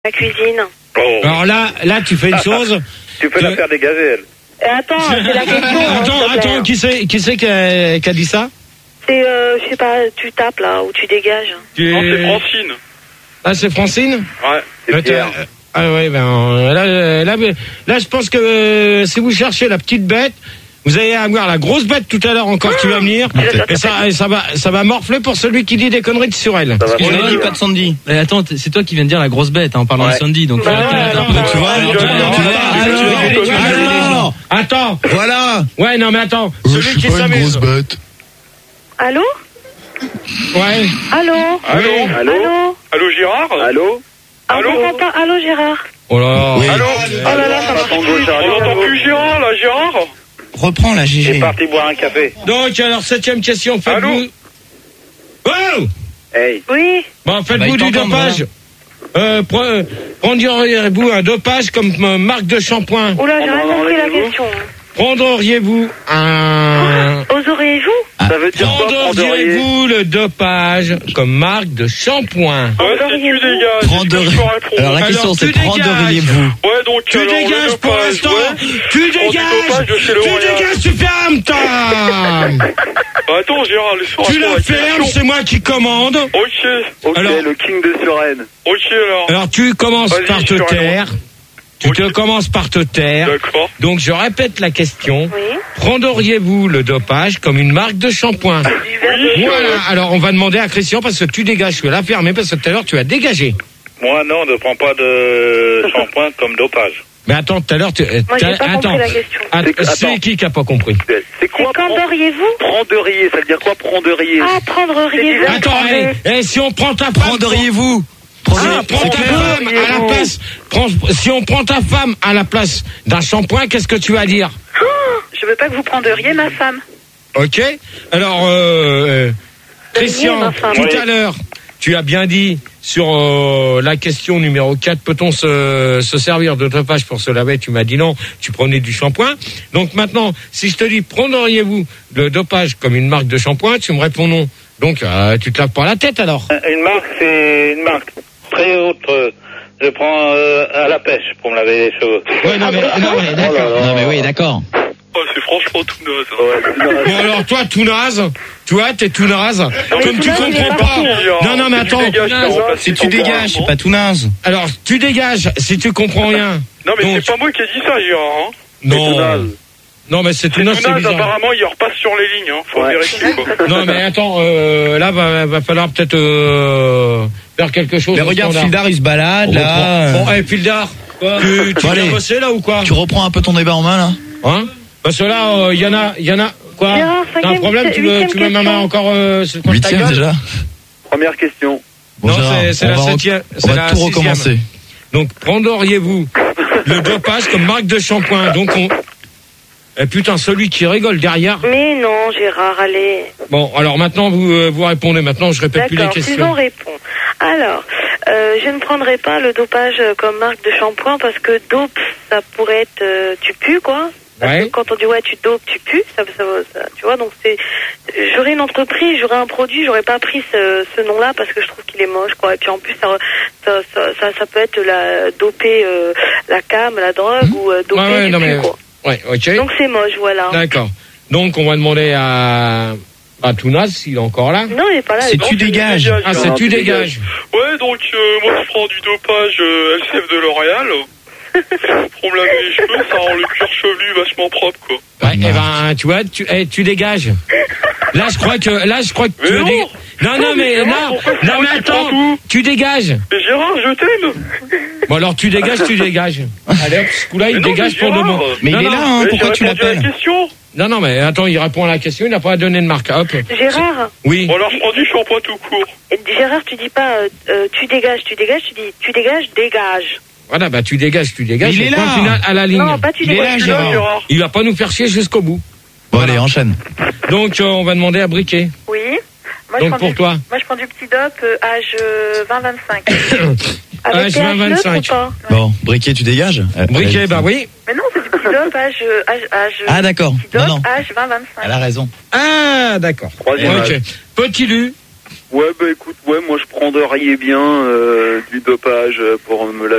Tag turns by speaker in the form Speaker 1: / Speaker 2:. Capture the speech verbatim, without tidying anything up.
Speaker 1: La cuisine.
Speaker 2: Oh.
Speaker 3: Alors là, là, tu fais une chose.
Speaker 2: Tu peux
Speaker 3: que...
Speaker 2: la faire dégager, elle.
Speaker 1: Et attends, c'est la question.
Speaker 3: attends,
Speaker 1: hein,
Speaker 3: attends, qui c'est, qui c'est qui a, qui a dit ça?
Speaker 1: C'est, euh, je sais pas, tu tapes là, ou tu dégages.
Speaker 3: Tu...
Speaker 4: Non, c'est Francine.
Speaker 3: Ah, c'est Francine?
Speaker 4: Ouais.
Speaker 2: C'est
Speaker 3: Euh,
Speaker 2: Pierre.
Speaker 3: euh, Ah ouais, ben là, là, là, là, je pense que euh, si vous cherchez la petite bête, vous allez avoir la grosse bête tout à l'heure encore qui va venir, et ça, et ça va, ça va morfler pour celui qui dit des conneries sur elle.
Speaker 2: Ça va
Speaker 5: On
Speaker 2: bien.
Speaker 5: a dit pas de Sandy.
Speaker 6: Mais attends, t- c'est toi qui viens de dire la grosse bête hein, en parlant
Speaker 2: Ouais.
Speaker 6: de Sandy, donc
Speaker 1: Bah
Speaker 6: faut arrêter
Speaker 1: ouais,
Speaker 6: de
Speaker 1: alors,
Speaker 6: faire un peu, tu vois.
Speaker 2: ouais,
Speaker 6: alors,
Speaker 2: ouais,
Speaker 6: tu
Speaker 2: ouais,
Speaker 6: vois,
Speaker 2: ouais,
Speaker 6: tu vois,
Speaker 2: ouais,
Speaker 6: alors,
Speaker 2: ouais,
Speaker 6: tu vas
Speaker 2: ouais,
Speaker 6: gueuler,
Speaker 2: ouais,
Speaker 6: tu vas
Speaker 2: ouais,
Speaker 6: gueuler les
Speaker 2: ouais,
Speaker 6: gens.
Speaker 3: Attends,
Speaker 5: Voilà.
Speaker 3: ouais, non mais attends,
Speaker 7: Euh,
Speaker 3: celui
Speaker 7: je
Speaker 3: qui
Speaker 7: suis pas une
Speaker 3: s'amuse.
Speaker 7: grosse bête.
Speaker 1: Allô?
Speaker 3: Ouais.
Speaker 1: Allô?
Speaker 4: Allô
Speaker 3: Oui.
Speaker 2: Allô?
Speaker 1: Allô?
Speaker 4: Allô, Gérard
Speaker 2: Allô?
Speaker 1: Ah,
Speaker 4: Allô
Speaker 1: on t'entend. Allô, Gérard?
Speaker 3: Oh là.
Speaker 7: Oui.
Speaker 4: Allô
Speaker 1: Oh là là, ça marche
Speaker 2: Attends,
Speaker 1: plus.
Speaker 2: gauche,
Speaker 4: On
Speaker 2: arrive.
Speaker 4: n'entend plus Gérard, là, Gérard
Speaker 5: Reprends la
Speaker 2: C'est
Speaker 5: G G.
Speaker 2: parti boire un café.
Speaker 3: Donc alors septième question, faites-vous. Oh
Speaker 2: Hey.
Speaker 1: Oui?
Speaker 3: Bon, faites-vous
Speaker 6: Bah, il
Speaker 3: du
Speaker 6: t'entend,
Speaker 3: dopage. Euh, pre- euh, prendriez-vous un dopage comme euh, marque de shampoing?
Speaker 1: Oula, j'ai
Speaker 2: Oh,
Speaker 1: rien
Speaker 2: non,
Speaker 1: compris la
Speaker 2: rendez-vous.
Speaker 1: question.
Speaker 3: Prendriez-vous un...
Speaker 1: Oseriez-vous?
Speaker 2: Ça veut dire quoi, prendriez?
Speaker 3: Prendriez-vous le dopage comme marque de shampoing?
Speaker 4: Ouais, si tu
Speaker 1: Prendriez-vous
Speaker 4: dégages.
Speaker 5: Prendriez-
Speaker 4: est-ce que je peux répondre
Speaker 5: Alors la
Speaker 3: Alors,
Speaker 5: question
Speaker 3: tu
Speaker 5: c'est
Speaker 3: dégages.
Speaker 5: prendriez-vous?
Speaker 4: Ouais, donc,
Speaker 3: Tu
Speaker 4: alors, le
Speaker 3: dégages pour
Speaker 4: dopage,
Speaker 3: l'instant.
Speaker 4: ouais.
Speaker 3: Tu
Speaker 4: Je prends du
Speaker 3: dégages.
Speaker 4: dopage de chez
Speaker 3: Tu
Speaker 4: L'Oréal.
Speaker 3: dégages, tu fermes ta.
Speaker 4: Bah, attends, Gérard, laisse-moi
Speaker 3: Tu
Speaker 4: répondre à
Speaker 3: la fermes,
Speaker 4: question.
Speaker 3: c'est moi qui commande.
Speaker 4: Ok,
Speaker 2: Ok,
Speaker 3: Alors-
Speaker 2: le king de Suresnes.
Speaker 4: ok, alors.
Speaker 3: Alors tu commences
Speaker 4: Vas-y,
Speaker 3: par te
Speaker 4: je suis
Speaker 3: taire. Tu
Speaker 4: Ok.
Speaker 3: te commences par te taire.
Speaker 4: D'accord.
Speaker 3: Donc je répète la question.
Speaker 1: Oui.
Speaker 3: Prendriez-vous le dopage comme une marque de shampoing?
Speaker 1: Du verre de
Speaker 4: Oui.
Speaker 3: Voilà. Alors on va demander à Christian parce que tu dégages. Tu vas la fermer parce que tout à l'heure tu as dégagé.
Speaker 2: Moi, non, ne prends pas de shampoing comme dopage.
Speaker 3: Mais attends, tout à l'heure tu. euh,
Speaker 1: Moi, j'ai
Speaker 3: t'as-
Speaker 1: pas
Speaker 3: attends.
Speaker 1: compris la question.
Speaker 3: Att-
Speaker 2: C'est que-
Speaker 3: C'est
Speaker 2: attends.
Speaker 3: qui qui a pas compris?
Speaker 2: C'est
Speaker 1: C'est
Speaker 2: quoi prend-
Speaker 1: prendriez-vous?
Speaker 2: prendriez? Ça veut dire quoi, prendriez?
Speaker 1: Ah, prendriez-vous?
Speaker 2: C'est
Speaker 3: Attends,
Speaker 1: Prendrez-
Speaker 3: eh, eh, si on prend ta femme.
Speaker 5: Prendriez-vous?
Speaker 3: Ah,
Speaker 5: Prendriez-
Speaker 3: prends
Speaker 5: c'est
Speaker 3: ta
Speaker 5: clair.
Speaker 3: femme à la place. prends- si on prend ta femme à la place d'un shampoing, qu'est-ce que tu vas dire?
Speaker 1: Je veux pas que vous prendriez ma femme.
Speaker 3: Ok. Alors, euh, euh, Christian,
Speaker 1: ma femme.
Speaker 3: tout
Speaker 2: Oui.
Speaker 3: à l'heure, tu as bien dit sur euh, la question numéro quatre, peut-on se, se servir de dopage pour se laver? Tu m'as dit non, tu prenais du shampoing. Donc maintenant, si je te dis, prendriez-vous le dopage comme une marque de shampoing, tu me réponds non. Donc, euh, tu te laves pas la tête alors.
Speaker 2: Une marque, c'est une marque très haute. euh, Je prends euh, à la pêche pour me laver les cheveux.
Speaker 3: Ouais, non, mais, non, mais
Speaker 2: Oh là
Speaker 3: d'accord.
Speaker 2: là.
Speaker 5: Non mais oui d'accord.
Speaker 4: Oh, c'est franchement tout naze. hein.
Speaker 2: Ouais, non,
Speaker 3: Bon alors toi tout naze, toi t'es tout naze,
Speaker 1: mais
Speaker 3: comme
Speaker 1: tout
Speaker 3: tu
Speaker 1: naze, il est
Speaker 3: comprends
Speaker 1: pas
Speaker 3: pas.
Speaker 4: Gérard.
Speaker 3: Non non mais
Speaker 4: Si tu
Speaker 3: attends.
Speaker 4: dégages, t'as remplacé
Speaker 5: Si
Speaker 4: ton
Speaker 5: tu dégages, c'est
Speaker 4: comportement.
Speaker 5: pas tout naze.
Speaker 3: Alors tu dégages si tu comprends rien.
Speaker 4: Non, mais
Speaker 3: Donc-
Speaker 4: c'est pas moi qui ai dit ça, Gérard. Hein.
Speaker 3: Non.
Speaker 2: tout naze.
Speaker 3: Non mais c'est tout
Speaker 4: C'est
Speaker 3: naze,
Speaker 4: tout
Speaker 3: c'est
Speaker 4: naze,
Speaker 3: bizarre.
Speaker 4: apparemment, il repasse sur les lignes. Hein. Faut
Speaker 2: Ouais.
Speaker 4: vérifier, quoi.
Speaker 3: Non mais attends, euh, là va, va falloir peut-être euh, faire quelque chose.
Speaker 5: Mais
Speaker 3: au
Speaker 5: regarde,
Speaker 3: standard.
Speaker 5: Fildar il se balade
Speaker 3: On
Speaker 5: là.
Speaker 3: reprend. Bon, hey, Fildar, tu, tu
Speaker 5: Bon,
Speaker 3: viens
Speaker 5: allez.
Speaker 3: bosser là ou quoi?
Speaker 5: Tu reprends un peu ton débat en main là.
Speaker 3: Hein? Parce que là, il y en a, il y en a quoi?
Speaker 1: Gérard,
Speaker 3: T'as un
Speaker 1: cinquième,
Speaker 3: problème? Tu veux,
Speaker 1: huitième
Speaker 3: tu veux ma
Speaker 1: question.
Speaker 3: main encore euh, sur ta
Speaker 5: Huitième
Speaker 3: gueule?
Speaker 5: déjà.
Speaker 2: Première question.
Speaker 5: Bon,
Speaker 3: Non,
Speaker 5: Gérard,
Speaker 3: c'est- c'est
Speaker 5: on
Speaker 3: la
Speaker 5: va re-
Speaker 3: septième,
Speaker 5: On
Speaker 3: c'est
Speaker 5: va
Speaker 3: la
Speaker 5: tout
Speaker 3: sixième.
Speaker 5: recommencer.
Speaker 3: Donc, prendriez-vous le dopage comme marque de shampoing? Donc, on. Eh, putain, celui qui rigole derrière.
Speaker 1: Mais non, Gérard, allez.
Speaker 3: Bon, alors maintenant, vous, euh, vous répondez. Maintenant, je répète plus les
Speaker 1: D'accord, si
Speaker 3: questions.
Speaker 1: j'en réponds. Alors, euh, je ne prendrai pas le dopage euh, comme marque de shampoing parce que dope, ça pourrait être euh, tu pues, quoi. Parce
Speaker 3: Ouais.
Speaker 1: que quand on dit ouais, tu dopes, tu pues, ça, ça, ça- tu vois, donc c'est. J'aurais une entreprise, j'aurais un produit, j'aurais pas pris ce, ce nom-là parce que je trouve qu'il est moche, quoi. Et puis en plus, ça, ça, ça, ça, ça peut être la doper euh, la cam, la drogue ou euh, doper
Speaker 3: Ouais, ouais,
Speaker 1: du
Speaker 3: non,
Speaker 1: pu,
Speaker 3: mais-
Speaker 1: quoi.
Speaker 3: Ouais, ok.
Speaker 1: Donc c'est moche, voilà.
Speaker 3: D'accord. Donc, on va demander à, à Tounas, s'il est encore là.
Speaker 1: Non, il est pas là.
Speaker 5: C'est
Speaker 1: il est
Speaker 5: tu
Speaker 4: tu
Speaker 5: dégages.
Speaker 4: dégages.
Speaker 3: Ah,
Speaker 2: Non,
Speaker 3: c'est
Speaker 2: non,
Speaker 3: tu
Speaker 2: tu
Speaker 3: dégages.
Speaker 4: Ouais, donc, euh, moi, je prends du dopage euh, L C F de L'Oréal. Pour me laver les cheveux, ça rend le cuir chevelu vachement propre, quoi.
Speaker 3: Ouais, eh ben, tu vois, tu, eh, tu dégages. Là, je crois que, là, je crois que
Speaker 4: Mais
Speaker 3: tu veux
Speaker 4: non.
Speaker 3: dé- Non, non, mais,
Speaker 4: Gérard,
Speaker 3: non,
Speaker 4: pourquoi c'est
Speaker 3: non,
Speaker 4: moi
Speaker 3: mais
Speaker 4: qui prends
Speaker 3: attends,
Speaker 4: tout
Speaker 3: tu dégages.
Speaker 4: Mais Gérard, je t'aime.
Speaker 3: Bon, alors, tu dégages, tu dégages. Allez, hop, ce coup-là, il
Speaker 4: Mais non,
Speaker 3: dégage
Speaker 4: mais
Speaker 3: pour de
Speaker 4: Gérard.
Speaker 3: bon.
Speaker 5: Mais
Speaker 3: non,
Speaker 5: il est
Speaker 3: non,
Speaker 5: là, hein,
Speaker 4: Mais
Speaker 5: pourquoi
Speaker 4: j'ai
Speaker 5: tu
Speaker 4: répondu à
Speaker 5: l'appelles?
Speaker 4: la question.
Speaker 3: Non, non, mais attends, il répond à la question, il n'a pas donné de marque. Hop.
Speaker 1: Gérard,
Speaker 3: Oui.
Speaker 4: Bon, alors, je prends du shampoing tout court.
Speaker 1: Gérard, tu dis pas euh, euh, tu dégages, tu dégages, tu dis tu dégages, dégage.
Speaker 3: Voilà, bah, tu dégages, tu dégages.
Speaker 5: Mais il
Speaker 3: le
Speaker 5: est
Speaker 3: point
Speaker 5: là.
Speaker 3: final à la ligne.
Speaker 1: Non, pas tu
Speaker 5: Il est là,
Speaker 1: dégages.
Speaker 4: Tu l'as,
Speaker 5: Gérard.
Speaker 4: Gérard.
Speaker 3: Il va pas nous faire chier jusqu'au bout.
Speaker 5: Bon allez, enchaîne.
Speaker 3: Donc, euh, on va demander à Briquet.
Speaker 1: Oui. Moi,
Speaker 3: Donc,
Speaker 1: je prends
Speaker 3: pour
Speaker 1: du,
Speaker 3: toi.
Speaker 1: Moi, je prends du petit dop euh, âge euh, vingt vingt-cinq. Avec
Speaker 3: Âge
Speaker 1: pH
Speaker 3: vingt
Speaker 1: neutre
Speaker 3: vingt-cinq.
Speaker 1: ou pas?
Speaker 5: Bon, Briquet, tu dégages. Euh,
Speaker 3: Briquet,
Speaker 5: allez,
Speaker 3: bah oui.
Speaker 1: Mais non, c'est du petit dop âge, euh, âge, âge
Speaker 5: Ah d'accord.
Speaker 1: petit
Speaker 5: Non
Speaker 1: dop
Speaker 5: non.
Speaker 1: âge vingt vingt-cinq.
Speaker 5: Elle a raison.
Speaker 3: Ah, d'accord.
Speaker 2: Troisième
Speaker 3: Ok.
Speaker 2: âge.
Speaker 3: Petit Lu,
Speaker 7: Ouais, bah écoute, ouais, moi je prendrais bien euh, du dopage pour me laver